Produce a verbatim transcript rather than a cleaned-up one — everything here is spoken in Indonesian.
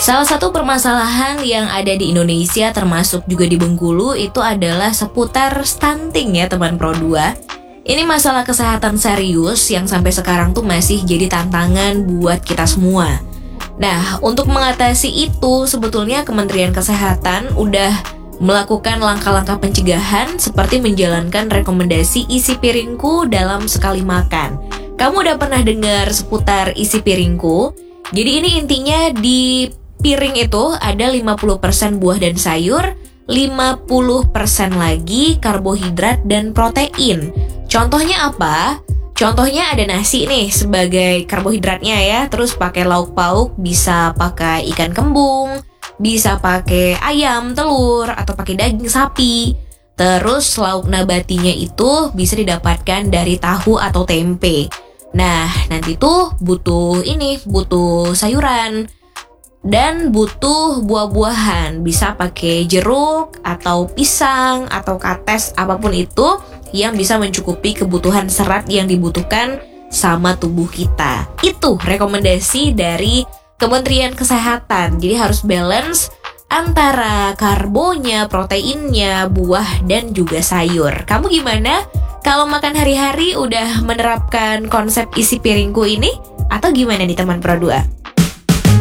Salah satu permasalahan yang ada di Indonesia termasuk juga di Bengkulu itu adalah seputar stunting ya teman Pro dua. Ini masalah kesehatan serius yang sampai sekarang tuh masih jadi tantangan buat kita semua. Nah, untuk mengatasi itu sebetulnya Kementerian Kesehatan udah melakukan langkah-langkah pencegahan seperti menjalankan rekomendasi isi piringku dalam sekali makan. Kamu udah pernah dengar seputar isi piringku? Jadi ini intinya di piring itu ada lima puluh persen buah dan sayur, lima puluh persen lagi karbohidrat dan protein. Contohnya apa? Contohnya ada nasi nih sebagai karbohidratnya ya, terus pakai lauk pauk, bisa pakai ikan kembung, bisa pakai ayam, telur, atau pakai daging sapi. Terus lauk nabatinya itu bisa didapatkan dari tahu atau tempe. Nah, nanti tuh butuh ini, butuh sayuran. Dan butuh buah-buahan, bisa pakai jeruk atau pisang atau kates, apapun itu yang bisa mencukupi kebutuhan serat yang dibutuhkan sama tubuh kita. Itu rekomendasi dari Kementerian Kesehatan. Jadi harus balance antara karbonya, proteinnya, buah, dan juga sayur. Kamu gimana? Kalau makan hari-hari udah menerapkan konsep isi piringku ini? Atau gimana nih teman Pro dua?